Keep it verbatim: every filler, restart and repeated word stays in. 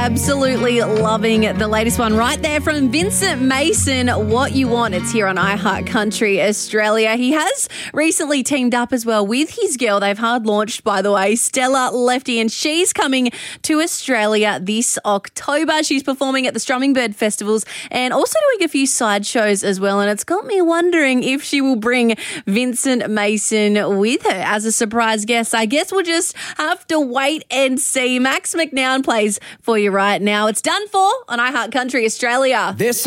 Absolutely loving the latest one right there from Vincent Mason, What You Want. It's here on iHeart Country Australia. He has recently teamed up as well with his girl. They've hard launched, by the way, Stella Lefty, and she's coming to Australia this October. She's performing at the Strumming Bird Festivals and also doing a few side shows as well. And it's got me wondering if she will bring Vincent Mason with her as a surprise guest. I guess we'll just have to wait and see. Max McNown plays for you right now. It's Done For on iHeart Country Australia. This